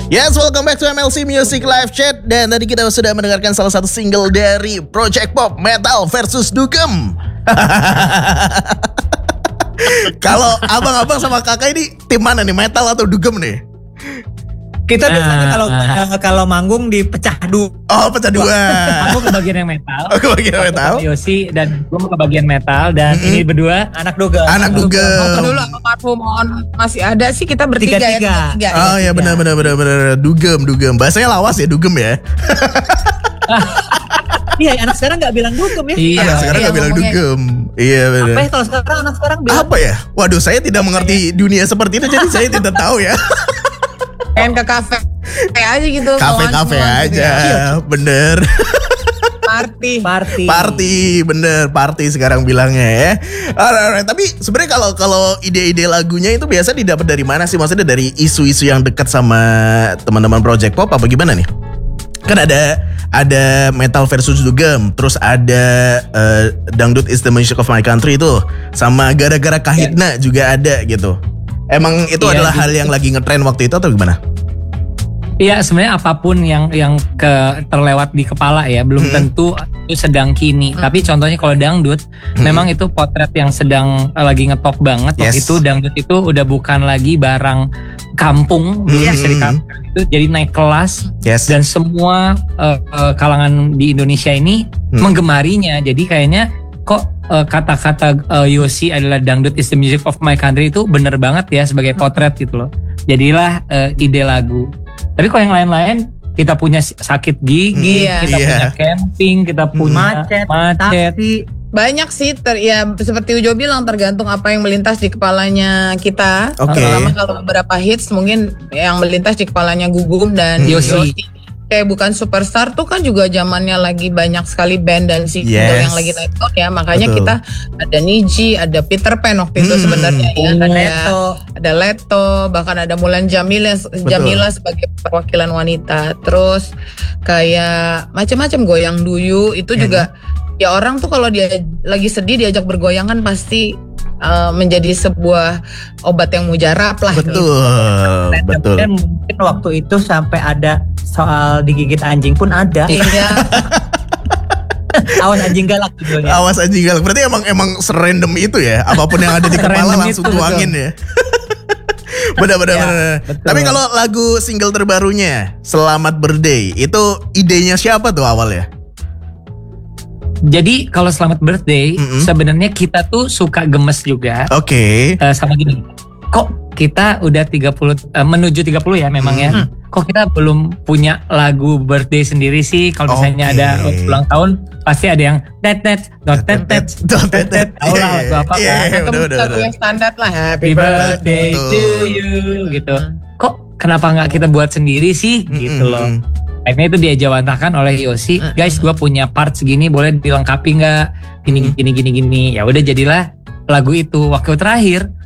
Yes, welcome back to MLC Music Live Chat. Dan tadi kita sudah mendengarkan salah satu single dari Project Pop, Metal versus Dugem. Kalau abang-abang sama kakak ini tim mana nih, Metal atau Dugem nih? Kita biasanya kalau manggung dipecah dua. Oh, pecah dua. Aku ke bagian yang metal. Oh, ke bagian metal. Yosi dan gue ke bagian metal dan ini berdua anak Dugem. Anak Dugem. Dulu almarhum masih ada sih, kita bertiga Tiga. ya. Oh ya, benar. Dugem. Bahasanya lawas ya, Dugem ya. Iya, anak sekarang nggak bilang Dugem ya. Anak sekarang nggak bilang Dugem. Iya benar. Apa ya kalau sekarang anak sekarang bilang? Apa ya? Waduh, saya tidak mengerti dunia seperti itu, jadi saya tidak tahu ya. Pengen ke kafe aja gitu. Kafe aja, gitu ya. bener. Party, bener, party sekarang bilangnya ya. Alright. Tapi sebenarnya kalau ide-ide lagunya itu biasa didapat dari mana sih? Maksudnya dari isu-isu yang dekat sama teman-teman Project Pop apa gimana nih? Kan ada Metal versus Dugem, terus ada Dangdut is the music of my country itu, sama gara-gara Kahitna juga ada gitu. Emang itu adalah hal yang lagi ngetren waktu itu atau gimana? Iya, sebenarnya apapun yang terlewat di kepala ya, belum tentu itu sedang kini. Tapi contohnya kalau dangdut, memang itu potret yang sedang lagi ngetop banget. Waktu itu dangdut itu udah bukan lagi barang kampung, bisa dikatakan itu jadi naik kelas. Dan semua kalangan di Indonesia ini menggemarinya. Jadi kayaknya kok kata-kata Yosi adalah dangdut is the music of my country itu bener banget ya sebagai potret gitu loh. Jadilah ide lagu. Tapi kalau yang lain-lain, kita punya sakit gigi, kita punya camping, kita punya macet. Banyak sih, seperti Ujo bilang, tergantung apa yang melintas di kepalanya kita. Terutama kalau beberapa hits mungkin yang melintas di kepalanya Gugum dan Yosi. Kayak Bukan Superstar tuh kan juga zamannya lagi banyak sekali band dan single yang lagi naik daun ya. Makanya kita ada Niji, ada Peter Pan waktu itu sebenarnya ya. Ada Leto, bahkan ada Mulan Jamila sebagai perwakilan wanita. Terus kayak macam-macam Goyang Duyu itu juga ya, orang tuh kalau dia lagi sedih diajak bergoyang kan pasti menjadi sebuah obat yang mujarab lah. Betul. Dan mungkin waktu itu sampai ada soal digigit anjing pun ada. Iya. Awas anjing galak judulnya. Awas anjing galak. Berarti emang serandom itu ya. Apapun yang ada di kepala langsung tuangin ya. Benar. Tapi kalau lagu single terbarunya Selamat Birthday itu idenya siapa tuh awalnya? Jadi kalau Selamat Birthday sebenarnya kita tuh suka gemes juga. Sama gini. Kok kita udah 30 menuju 30 ya memang ya. Kok kita belum punya lagu birthday sendiri sih? Kalau misalnya ada ulang tahun pasti ada yang tet. Tahu lah lagu apa kan? Atau lagu yang standar lah, Happy Birthday to you gitu. Kok kenapa nggak kita buat sendiri sih? Gitu loh. Akhirnya itu diajawantahkan oleh Yosi, guys, gue punya part segini, boleh dilengkapi nggak? Gini. Ya udah jadilah lagu itu. Waktu terakhir